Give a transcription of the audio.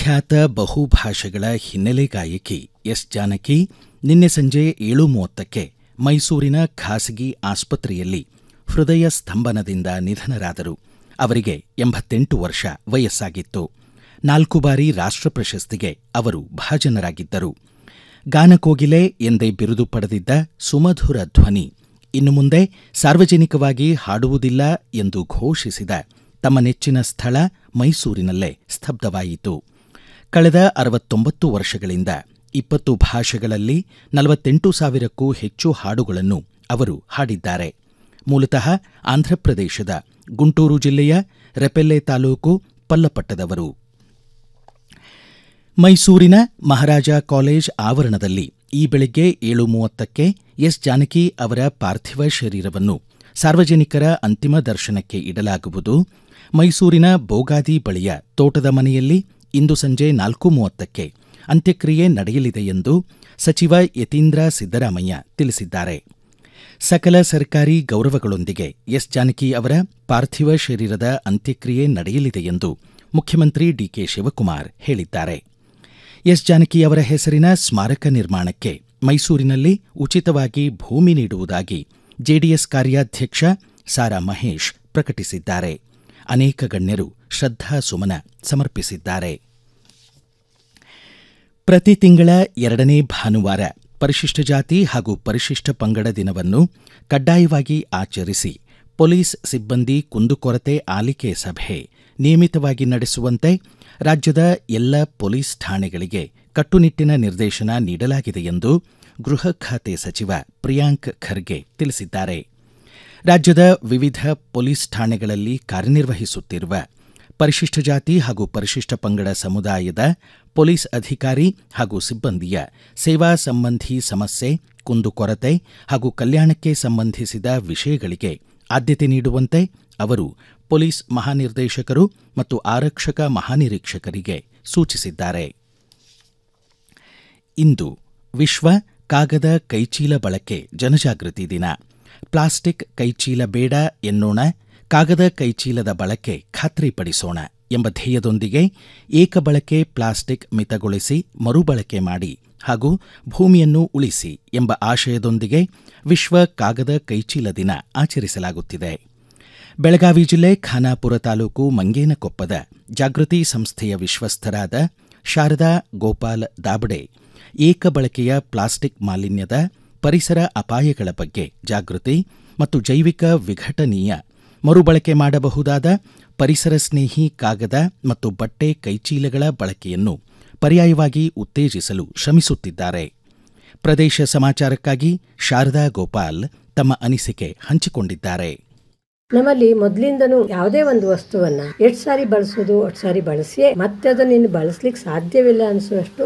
ಖ್ಯಾತ ಬಹುಭಾಷೆಗಳ ಹಿನ್ನೆಲೆ ಗಾಯಕಿ ಎಸ್ ಜಾನಕಿ ನಿನ್ನೆ ಸಂಜೆ 7:30ಕ್ಕೆ ಮೈಸೂರಿನ ಖಾಸಗಿ ಆಸ್ಪತ್ರೆಯಲ್ಲಿ ಹೃದಯ ಸ್ತಂಭನದಿಂದ ನಿಧನರಾದರು. ಅವರಿಗೆ 88 ವರ್ಷ ವಯಸ್ಸಾಗಿತ್ತು. 4 ಬಾರಿ ರಾಷ್ಟ್ರ ಪ್ರಶಸ್ತಿಗೆ ಅವರು ಭಾಜನರಾಗಿದ್ದರು. ಗಾನಕೋಗಿಲೆ ಎಂದೇ ಬಿರುದು ಪಡೆದಿದ್ದ ಸುಮಧುರ ಧ್ವನಿ ಇನ್ನು ಮುಂದೆ ಸಾರ್ವಜನಿಕವಾಗಿ ಹಾಡುವುದಿಲ್ಲ ಎಂದು ಘೋಷಿಸಿದ ತಮ್ಮ ನೆಚ್ಚಿನ ಸ್ಥಳ ಮೈಸೂರಿನಲ್ಲೇ ಸ್ತಬ್ಧವಾಯಿತು. ಕಳೆದ 69 ವರ್ಷಗಳಿಂದ 20 ಭಾಷೆಗಳಲ್ಲಿ 48,000ಕ್ಕೂ ಹೆಚ್ಚು ಹಾಡುಗಳನ್ನು ಅವರು ಹಾಡಿದ್ದಾರೆ. ಮೂಲತಃ ಆಂಧ್ರಪ್ರದೇಶದ ಗುಂಟೂರು ಜಿಲ್ಲೆಯ ರೆಪೆಲ್ಲೆ ತಾಲೂಕು ಪಲ್ಲಪಟ್ಟದವರು. ಮೈಸೂರಿನ ಮಹಾರಾಜ ಕಾಲೇಜ್ ಆವರಣದಲ್ಲಿ ಈ ಬೆಳಗ್ಗೆ 7:30ಕ್ಕೆ ಎಸ್ ಜಾನಕಿ ಅವರ ಪಾರ್ಥಿವ ಶರೀರವನ್ನು ಸಾರ್ವಜನಿಕರ ಅಂತಿಮ ದರ್ಶನಕ್ಕೆ ಇಡಲಾಗುವುದು. ಮೈಸೂರಿನ ಬೋಗಾದಿ ಬಳಿಯ ತೋಟದ ಮನೆಯಲ್ಲಿ ಇಂದು ಸಂಜೆ 4:30ಕ್ಕೆ ಅಂತ್ಯಕ್ರಿಯೆ ನಡೆಯಲಿದೆ ಎಂದು ಸಚಿವ ಯತೀಂದ್ರ ಸಿದ್ದರಾಮಯ್ಯ ತಿಳಿಸಿದ್ದಾರೆ. ಸಕಲ ಸರ್ಕಾರಿ ಗೌರವಗಳೊಂದಿಗೆ ಎಸ್ ಜಾನಕಿ ಅವರ ಪಾರ್ಥಿವ ಶರೀರದ ಅಂತ್ಯಕ್ರಿಯೆ ನಡೆಯಲಿದೆ ಎಂದು ಮುಖ್ಯಮಂತ್ರಿ ಡಿಕೆ ಶಿವಕುಮಾರ್ ಹೇಳಿದ್ದಾರೆ. ಎಸ್ ಜಾನಕಿ ಅವರ ಹೆಸರಿನ ಸ್ಮಾರಕ ನಿರ್ಮಾಣಕ್ಕೆ ಮೈಸೂರಿನಲ್ಲಿ ಉಚಿತವಾಗಿ ಭೂಮಿ ನೀಡುವುದಾಗಿ ಜೆಡಿಎಸ್ ಕಾರ್ಯಾಧ್ಯಕ್ಷ ಸಾರಾ ಮಹೇಶ್ ಪ್ರಕಟಿಸಿದ್ದಾರೆ. ಅನೇಕ ಗಣ್ಯರು ಶ್ರದ್ಧಾಸುಮನ ಸಮರ್ಪಿಸಿದ್ದಾರೆ. ಪ್ರತಿ ತಿಂಗಳ 2ನೇ ಭಾನುವಾರ ಪರಿಶಿಷ್ಟ ಜಾತಿ ಹಾಗೂ ಪರಿಶಿಷ್ಟ ಪಂಗಡ ದಿನವನ್ನು ಕಡ್ಡಾಯವಾಗಿ ಆಚರಿಸಿ ಪೊಲೀಸ್ ಸಿಬ್ಬಂದಿ ಕುಂದುಕೊರತೆ ಆಲಿಕೆ ಸಭೆ ನಿಯಮಿತವಾಗಿ ನಡೆಸುವಂತೆ ರಾಜ್ಯದ ಎಲ್ಲ ಪೊಲೀಸ್ ಠಾಣೆಗಳಿಗೆ ಕಟ್ಟುನಿಟ್ಟಿನ ನಿರ್ದೇಶನ ನೀಡಲಾಗಿದೆ ಎಂದು ಗೃಹ ಖಾತೆ ಸಚಿವ ಪ್ರಿಯಾಂಕ್ ಖರ್ಗೆ ತಿಳಿಸಿದ್ದಾರೆ. ರಾಜ್ಯದ ವಿವಿಧ ಪೊಲೀಸ್ ಠಾಣೆಗಳಲ್ಲಿ ಕಾರ್ಯನಿರ್ವಹಿಸುತ್ತಿರುವ ಪರಿಶಿಷ್ಟ ಜಾತಿ ಹಾಗೂ ಪರಿಶಿಷ್ಟ ಪಂಗಡ ಸಮುದಾಯದ ಪೊಲೀಸ್ ಅಧಿಕಾರಿ ಹಾಗೂ ಸಿಬ್ಬಂದಿಯ ಸೇವಾ ಸಂಬಂಧಿ ಸಮಸ್ಯೆ, ಕುಂದುಕೊರತೆ ಹಾಗೂ ಕಲ್ಯಾಣಕ್ಕೆ ಸಂಬಂಧಿಸಿದ ವಿಷಯಗಳಿಗೆ ಆದ್ಯತೆ ನೀಡುವಂತೆ ಅವರು ಪೊಲೀಸ್ ಮಹಾನಿರ್ದೇಶಕರು ಮತ್ತು ಆರಕ್ಷಕ ಮಹಾನಿರೀಕ್ಷಕರಿಗೆ ಸೂಚಿಸಿದ್ದಾರೆ. ಇಂದು ವಿಶ್ವ ಕಾಗದ ಕೈಚೀಲ ಬಳಕೆ ಜನಜಾಗೃತಿ ದಿನ. ಪ್ಲಾಸ್ಟಿಕ್ ಕೈಚೀಲ ಬೇಡ ಎನ್ನೋಣ, ಕಾಗದ ಕೈಚೀಲದ ಬಳಕೆ ಖಾತ್ರಿಪಡಿಸೋಣ ಎಂಬ ಧ್ಯೇಯದೊಂದಿಗೆ ಏಕಬಳಕೆ ಪ್ಲಾಸ್ಟಿಕ್ ಮಿತಗೊಳಿಸಿ ಮರುಬಳಕೆ ಮಾಡಿ ಹಾಗೂ ಭೂಮಿಯನ್ನು ಉಳಿಸಿ ಎಂಬ ಆಶಯದೊಂದಿಗೆ ವಿಶ್ವ ಕಾಗದ ಕೈಚೀಲ ದಿನ ಆಚರಿಸಲಾಗುತ್ತಿದೆ. ಬೆಳಗಾವಿ ಜಿಲ್ಲೆ ಖಾನಾಪುರ ತಾಲೂಕು ಮಂಗೇನಕೊಪ್ಪದ ಜಾಗೃತಿ ಸಂಸ್ಥೆಯ ವಿಶ್ವಸ್ಥರಾದ ಶಾರದಾ ಗೋಪಾಲ್ ದಾಬಡೆ ಏಕಬಳಕೆಯ ಪ್ಲಾಸ್ಟಿಕ್ ಮಾಲಿನ್ಯದ ಪರಿಸರ ಅಪಾಯಗಳ ಬಗ್ಗೆ ಜಾಗೃತಿ ಮತ್ತು ಜೈವಿಕ ವಿಘಟನೀಯ ಮರುಬಳಕೆ ಮಾಡಬಹುದಾದ ಪರಿಸರ ಸ್ನೇಹಿ ಕಾಗದ ಮತ್ತು ಬಟ್ಟೆ ಕೈಚೀಲಗಳ ಬಳಕೆಯನ್ನು ಪರ್ಯಾಯವಾಗಿ ಉತ್ತೇಜಿಸಲು ಶ್ರಮಿಸುತ್ತಿದ್ದಾರೆ. ಪ್ರದೇಶ ಸಮಾಚಾರಕ್ಕಾಗಿ ಶಾರದಾ ಗೋಪಾಲ್ ತಮ್ಮ ಅನಿಸಿಕೆ ಹಂಚಿಕೊಂಡಿದ್ದಾರೆ. ನಮ್ಮಲ್ಲಿ ಮೊದಲಿಂದನೂ ಯಾವುದೇ ಒಂದು ವಸ್ತುವನ್ನ 8 ಸಾರಿ ಬಳಸೋದು, 8 ಸಾರಿ ಬಳಸಿಯೇ ಮತ್ತೆ ಅದನ್ನ ಇನ್ನು ಬಳಸ್ಲಿಕ್ಕೆ ಸಾಧ್ಯವಿಲ್ಲ ಅನಿಸುವಷ್ಟು